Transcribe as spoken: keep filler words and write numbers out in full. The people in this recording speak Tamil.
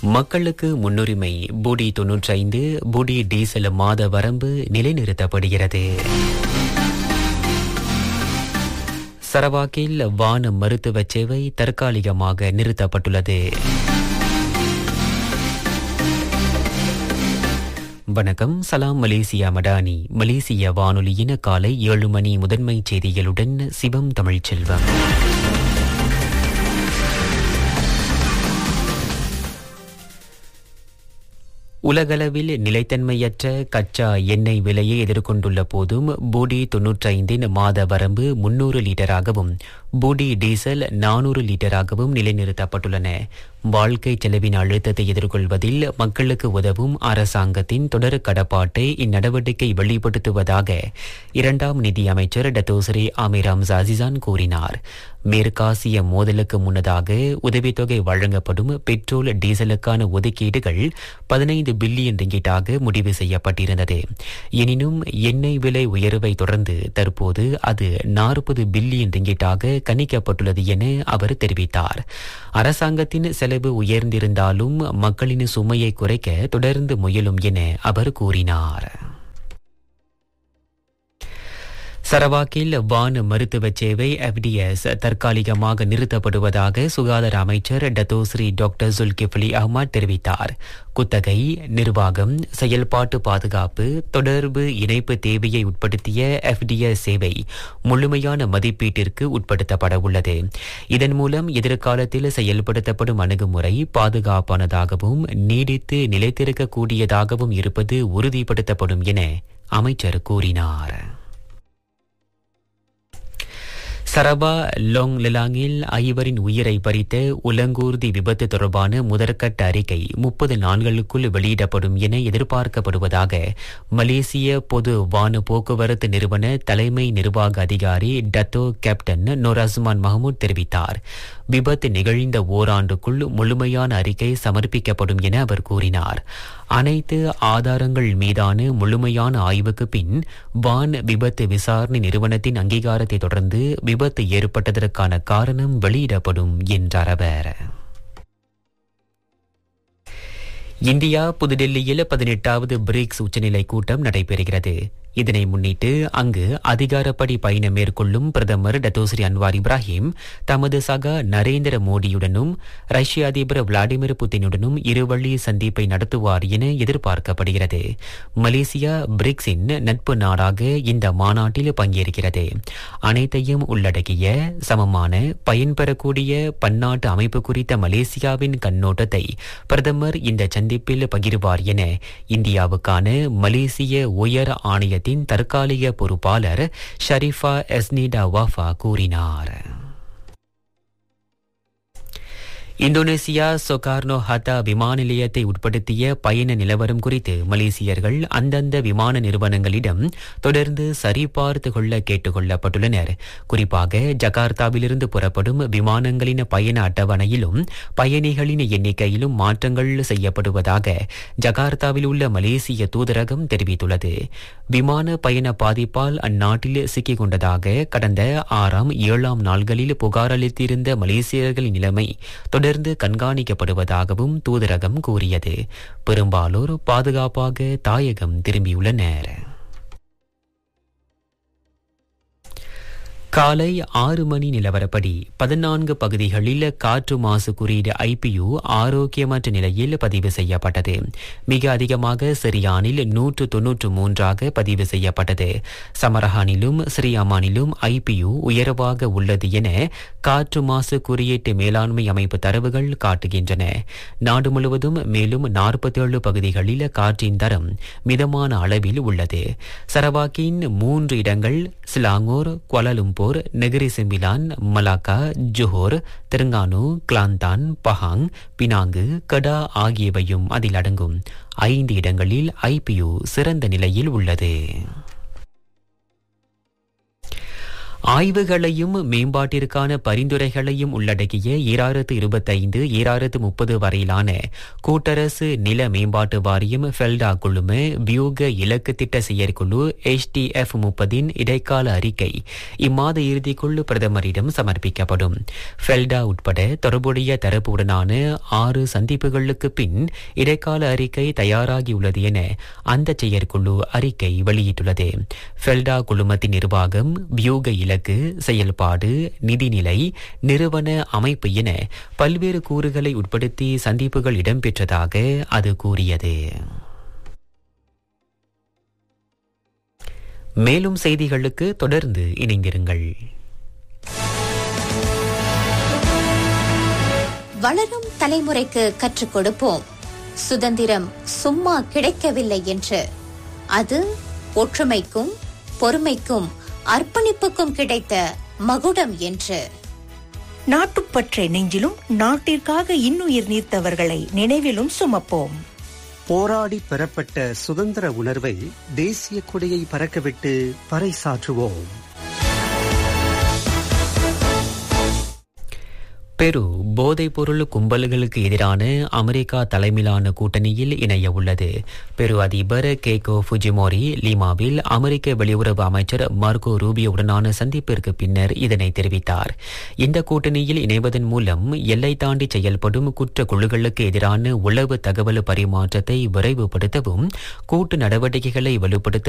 மக்களுக்கு முன்னுரிமை பூடி தொன்னூற்றி ஐந்து பூடி டீசல் மாத வரம்பு நிலைநிறுத்தப்படுகிறது. சரவாக்கில் வான மருத்துவ சேவை தற்காலிகமாக நிறுத்தப்பட்டுள்ளது. வணக்கம், சலாம் மலேசியா மடானி. மலேசிய வானொலியின் காலை ஏழு மணி முதன்மை செய்திகளுடன் சிவம் தமிழ்ச்செல்வம். உலகளவில் நிலைத்தன்மையற்ற கச்சா எண்ணெய் விலையை எதிர்கொண்டுள்ள போதும் பூடி தொன்னூற்றி ஐந்தின் மாத வரம்பு முன்னூறு லிட்டராகவும் பூடி டீசல் நானூறு லிட்டராகவும் நிலைநிறுத்தப்பட்டுள்ளன. வாழ்க்கை செலவின் அழுத்தத்தை எதிர்கொள்வதில் மக்களுக்கு உதவும் அரசாங்கத்தின் தொடர் கடப்பாட்டை இந்நடவடிக்கை வெளிப்படுத்துவதாக இரண்டாம் நிதி அமைச்சர் டத்தோஸ்ரீ ஆமீர் ஹம்சா அசிசான் கூறினார். மேற்காசிய மோதலுக்கு முன்னதாக உதவித்தொகை வழங்கப்படும் பெட்ரோல் டீசலுக்கான ஒதுக்கீடுகள் பதினைந்து பில்லியன் ரிங்கிட்டாக முடிவு செய்யப்பட்டிருந்தது. எனினும் எண்ணெய் விலை உயர்வை தொடர்ந்து தற்போது அது நாற்பது பில்லியன் ரிங்கிட்டாக கணிக்கப்பட்டுள்ளது என அவர் தெரிவித்தார். அரசாங்கத்தின் செலவு உயர்ந்திருந்தாலும் மக்களின் சுமையை குறைக்க தொடர்ந்து முயலும் என அவர் கூறினார். சரவாக்கில் வான மருத்துவ சேவை எஃப்டிஎஸ் தற்காலிகமாக நிறுத்தப்படுவதாக சுகாதார அமைச்சர் டத்தோஸ்ரீ டாக்டர் ஜுல்கிஃப்லி அஹ்மத் தெரிவித்தார். குத்தகை, நிர்வாகம், செயல்பாட்டு பாதுகாப்பு, தொடர்பு இணைப்பு தேவையை உட்படுத்திய எஃப்டிஎஸ் சேவை முழுமையான மதிப்பீட்டிற்கு உட்படுத்தப்பட உள்ளது. இதன் மூலம் எதிர்காலத்தில் செயல்படுத்தப்படும் அணுகுமுறை பாதுகாப்பானதாகவும் நீடித்து நிலைத்திருக்கக்கூடியதாகவும் இருப்பது உறுதிப்படுத்தப்படும் என அமைச்சர் கூறினார். சரபா லோங் லெலாங்கில் ஐவரின் உயிரை பறித்த உலங்கூர்தி விபத்து தொடர்பான முதற்கட்ட அறிக்கை முப்பது நாட்களுக்குள் வெளியிடப்படும் என எதிர்பார்க்கப்படுவதாக மலேசிய பொது வான போக்குவரத்து நிறுவன தலைமை நிர்வாக அதிகாரி டத்தோ கேப்டன் நோராஸ்மான் மஹமூத் தெரிவித்தார். விபத்து நிகழ்ந்த ஓராண்டுக்குள் முழுமையான அறிக்கை சமர்ப்பிக்கப்படும் என அவர் கூறினார். அனைத்து ஆதாரங்கள் மீதான முழுமையான ஆய்வுக்கு பின் வான் விபத்து விசாரணை நிறுவனத்தின் அங்கீகாரத்தை தொடர்ந்து விபத்து ஏற்பட்டதற்கான காரணம் வெளியிடப்படும் என்றார் அவர். இந்தியா புதுடெல்லியில் பதினெட்டாவது பிரிக்ஸ் உச்சநிலை கூட்டம் நடைபெறுகிறது. இதனை முன்னிட்டு அங்கு அதிகாரப்படி பயணம் மேற்கொள்ளும் பிரதமர் டத்தோஸ்ரீ அன்வார் இப்ராஹிம் தமது சகா நரேந்திர மோடியுடனும் ரஷ்ய அதிபர் விளாடிமிர் புட்டினுடனும் இருவழி சந்திப்பை நடத்துவார் என எதிர்பார்க்கப்படுகிறது. மலேசியா பிரிக்ஸின் நட்பு நாடாக இந்த மாநாட்டில் பங்கேற்கிறது. அனைத்தையும் உள்ளடக்கிய சமமான பயன்பெறக்கூடிய பன்னாட்டு அமைப்பு குறித்த மலேசியாவின் கண்ணோட்டத்தை பிரதமர் இந்த சந்திப்பில் பகிர்வார் என இந்தியாவுக்கான மலேசிய உயர் ஆணையத்தின் தற்காலிக பொறுப்பாளர் ஷரீஃபா எஸ்னிடா வாஃபா கூறினார். இந்தோனேசியா சொகார்னோ ஹத்தா விமான நிலையத்தை உட்படுத்திய பயண நிலவரம் குறித்து மலேசியர்கள் அந்தந்த விமான நிறுவனங்களிடம் தொடர்ந்து சரிபார்த்து கொள்ள கேட்டுக் கொள்ளப்பட்டுள்ளனர். குறிப்பாக ஜகார்த்தாவிலிருந்து புறப்படும் விமானங்களின் பயண அட்டவணையிலும் பயணிகளின் எண்ணிக்கையிலும் மாற்றங்கள் செய்யப்படுவதாக ஜகார்த்தாவில் உள்ள மலேசிய தூதரகம் தெரிவித்துள்ளது. விமான பயண பாதிப்பால் அந்நாட்டில் சிக்கிக் கொண்டதாக கடந்த ஆறாம் ஏழாம் நாள்களில் புகார் அளித்திருந்த மலேசியர்களின் நிலைமை தொடர்ந்து கண்காணிக்கப்படுவதாகவும் தூதரகம் கூறியது. பெரும்பாலோர் பாதுகாப்பாக தாயகம் திரும்பியுள்ளனர். காலை ஆறு மணி நிலவரப்படி பதினான்கு பகுதிகளில் காற்று மாசு குறியீடு ஐபியு ஆரோக்கியமற்ற நிலையில் பதிவு செய்யப்பட்டது. மிக அதிகமாக சிரியானில் நூற்று தொன்னூற்று மூன்றாக பதிவு செய்யப்பட்டது. சமரஹானிலும் ஸ்ரீஅமானிலும் ஐபியு உயர்வாக உள்ளது என காற்று மாசு குறியீட்டு மேலாண்மை அமைப்பு தரவுகள் காட்டுகின்றன. நாடு முழுவதும் மேலும் நாற்பத்தேழு பகுதிகளில் காற்றின் தரம் மிதமான அளவில் உள்ளது. சரவாக்கின் மூன்று இடங்கள் Selangor, குவாலாலும்பூர், Negeri Sembilan, Malacca, Johor, தெலுங்கானு, Kelantan, Pahang, Penang, கடா ஆகியவையும் அதில் அடங்கும். ஐந்து இடங்களில் ஐபியு சிறந்த நிலையில் உள்ளது. ஆய்வுகளையும் மேம்பாட்டிற்கான பரிந்துரைகளையும் உள்ளடக்கிய ஈராயிரத்து இருபத்தைந்து ஈராயிரத்து முப்பது வரையிலான கூட்டரசு நில மேம்பாட்டு வாரியம் ஃபெல்டா குழும வியூக இலக்கு திட்ட செயற்குழு எச் டி எஃப் முப்பதின் இடைக்கால அறிக்கை இம்மாத இறுதிக்குள் பிரதமரிடம் சமர்ப்பிக்கப்படும். ஃபெல்டா உட்பட தொடர்புடைய தரப்புடனான ஆறு சந்திப்புகளுக்கு பின் இடைக்கால அறிக்கை தயாராகியுள்ளது என அந்த செயற்குழு அறிக்கை வெளியிட்டுள்ளது. ஃபெல்டா குழுமத்தின் நிர்வாகம், வியூக இலக்கு, செயல்பாடு, நிதிநிலை, நிறுவன அமைப்பு என பல்வேறு கூறுகளை உட்படுத்தி சந்திப்புகள் இடம்பெற்றதாக அது கூறியது. மேலும் செய்திகளுக்கு தொடர்ந்து இணைந்திருங்கள். வளரும் தலைமுறைக்கு கற்றுக் கொடுப்போம். சுதந்திரம் சும்மா கிடைக்கவில்லை என்று, அது ஒற்றுமைக்கும் பொறுமைக்கும் அர்ப்பணிப்புக்கும் கிடைத்த மகுடம் என்று. நாட்டுப்பற்றை நெஞ்சிலும் நாட்டிற்காக இன்னுயிர் நீர்த்தவர்களை நினைவிலும் சுமப்போம். போராடி பெறப்பட்ட சுதந்திர உணர்வை தேசிய கொடியை பறக்கவிட்டு பறைசாற்றுவோம். பெரு போதைப்பொருள் கும்பல்களுக்கு எதிரான அமெரிக்கா தலைமையிலான கூட்டணியில் இணைய உள்ளது. பெரு அதிபர் கேகோ ஃபுஜிமோரி லீமாவில் அமெரிக்க வெளியுறவு அமைச்சர் மார்கோ ரூபியோவுடனான சந்திப்பிற்கு பின்னர் இதனை தெரிவித்தார். இந்த கூட்டணியில் இணைவதன் மூலம் எல்லை தாண்டி செயல்படும் குற்ற குழுக்களுக்கு எதிரான உளவு தகவல் பரிமாற்றத்தை விரைவுபடுத்தவும் கூட்டு நடவடிக்கைகளை வலுப்படுத்த